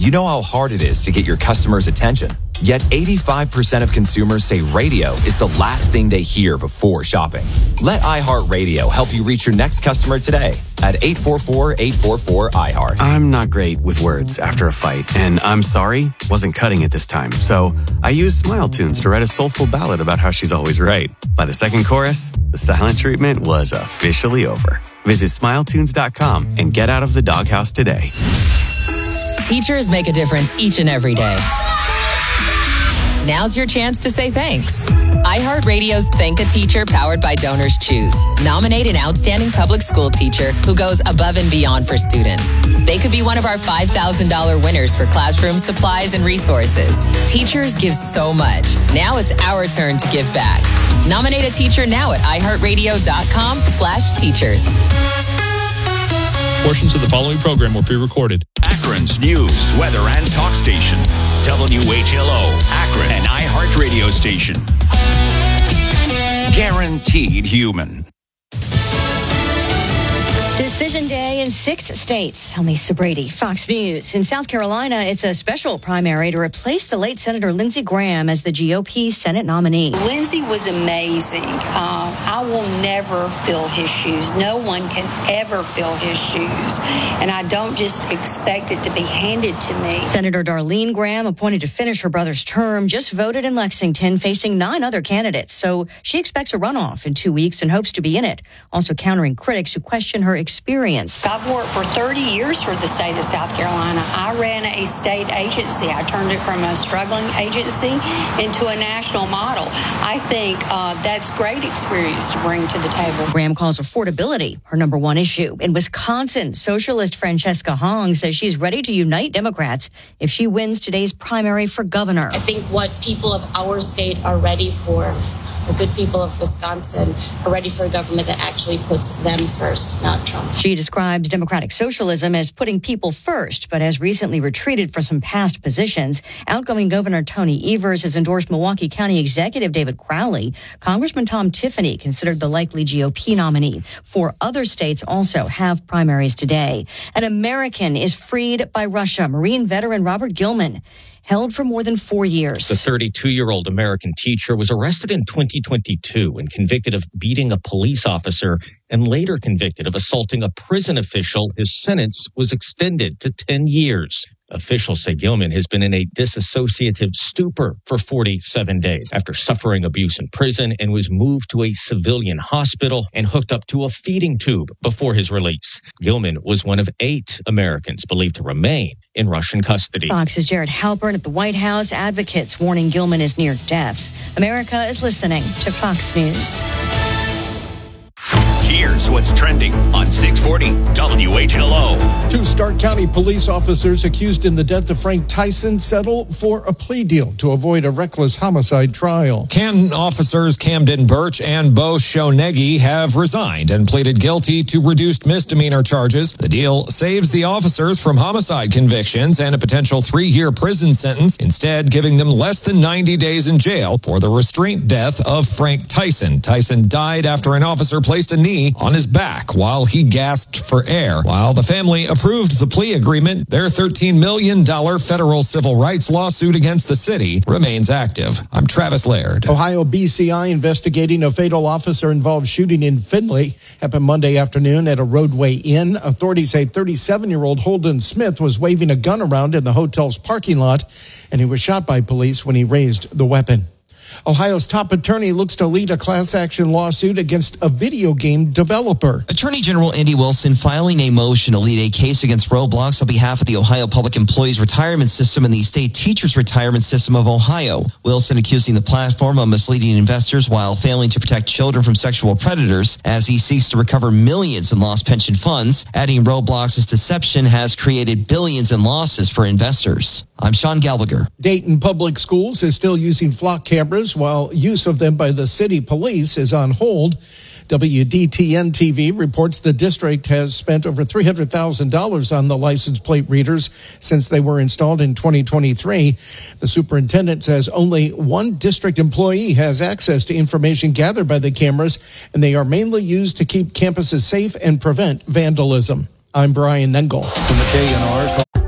You know how hard it is to get your customers' attention. Yet 85% of consumers say radio is the last thing they hear before shopping. Let iHeartRadio help you reach your next customer today at 844-844-iHeart. I'm not great with words after a fight, and I'm sorry wasn't cutting it this time. So I used Smile Tunes to write a soulful ballad about how she's always right. By the second chorus, the silent treatment was officially over. Visit SmileTunes.com and get out of the doghouse today. Teachers make a difference each and every day. Now's your chance to say thanks. iHeartRadio's Thank a Teacher, powered by Donors Choose. Nominate an outstanding public school teacher who goes above and beyond for students. They could be one of our $5,000 winners for classroom supplies and resources. Teachers give so much. Now it's our turn to give back. Nominate a teacher now at iHeartRadio.com/teachers. Portions of the following program were pre-recorded. Akron's news, weather, and talk station. WHLO, Akron, an iHeart radio station. Guaranteed human. Decision day in 6 states. I'm Lisa Brady, Fox News. In South Carolina, it's a special primary to replace the late Senator Lindsey Graham as the GOP Senate nominee. Lindsey was amazing. I will never fill his shoes. No one can ever fill his shoes. And I don't just expect it to be handed to me. Senator Darlene Graham, appointed to finish her brother's term, just voted in Lexington, facing 9 other candidates. So she expects a runoff in 2 weeks and hopes to be in it. Also countering critics who question her experience. I've worked for 30 years for the state of South Carolina. I ran a state agency. I turned it from a struggling agency into a national model. I think that's great experience to bring to the table. Graham calls affordability her number one issue. In Wisconsin, socialist Francesca Hong says she's ready to unite Democrats if she wins today's primary for governor. I think what people of our state are ready for, the good people of Wisconsin, are ready for a government that actually puts them first, not Trump. She describes democratic socialism as putting people first, but has recently retreated from some past positions. Outgoing Governor Tony Evers has endorsed Milwaukee County Executive David Crowley. Congressman Tom Tiffany considered the likely GOP nominee. 4 other states also have primaries today. An American is freed by Russia. Marine veteran Robert Gilman, held for more than 4 years. The 32-year-old American teacher was arrested in 2022 and convicted of beating a police officer and later convicted of assaulting a prison official. His sentence was extended to 10 years. Officials say Gilman has been in a dissociative stupor for 47 days after suffering abuse in prison and was moved to a civilian hospital and hooked up to a feeding tube before his release. Gilman was one of 8 Americans believed to remain in Russian custody. Fox's Jared Halpern at the White House. Advocates warning Gilman is near death. America is listening to Fox News. Here's what's trending on 640 WHLO. 2 Stark County police officers accused in the death of Frank Tyson settle for a plea deal to avoid a reckless homicide trial. Canton officers Camden Birch and Bo Shonegi have resigned and pleaded guilty to reduced misdemeanor charges. The deal saves the officers from homicide convictions and a potential 3-year prison sentence, instead giving them less than 90 days in jail for the restraint death of Frank Tyson. Tyson died after an officer placed a knee on his back while he gasped for air. While the family approved the plea agreement, their $13 million federal civil rights lawsuit against the city remains active. I'm Travis Laird. Ohio BCI investigating a fatal officer-involved shooting in Findlay. Happened Monday afternoon at a roadway inn. Authorities say 37-year-old Holden Smith was waving a gun around in the hotel's parking lot, and he was shot by police when he raised the weapon. Ohio's top attorney looks to lead a class action lawsuit against a video game developer. Attorney General Andy Wilson filing a motion to lead a case against Roblox on behalf of the Ohio Public Employees Retirement System and the State Teachers Retirement System of Ohio. Wilson accusing the platform of misleading investors while failing to protect children from sexual predators as he seeks to recover millions in lost pension funds, adding Roblox's deception has created billions in losses for investors. I'm Sean Galbager. Dayton Public Schools is still using flock cameras while use of them by the city police is on hold. WDTN-TV reports the district has spent over $300,000 on the license plate readers since they were installed in 2023. The superintendent says only one district employee has access to information gathered by the cameras, and they are mainly used to keep campuses safe and prevent vandalism. I'm Brian Nengel. From the KNR.